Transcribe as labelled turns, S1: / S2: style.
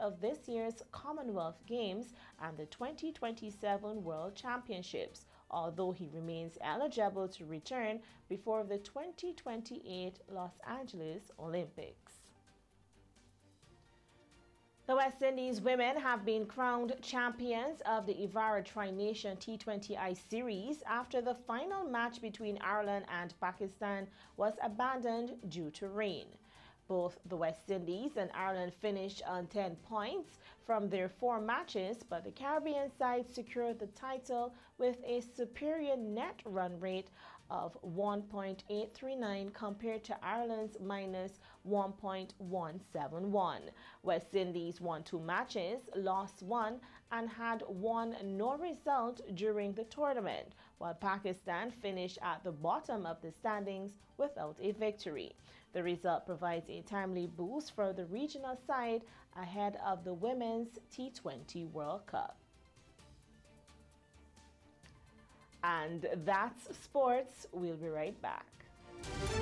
S1: of this year's Commonwealth Games and the 2027 World Championships, although he remains eligible to return before the 2028 Los Angeles Olympics. The West Indies women have been crowned champions of the Evara Tri-Nation T20I Series after the final match between Ireland and Pakistan was abandoned due to rain. Both the West Indies and Ireland finished on 10 points from their 4 matches, but the Caribbean side secured the title with a superior net run rate of 1.839 compared to Ireland's minus 1.171. West Indies won 2 matches, lost 1, and had won no result during the tournament, while Pakistan finished at the bottom of the standings without a victory. The result provides a timely boost for the regional side ahead of the Women's T20 World Cup. And that's sports. We'll be right back.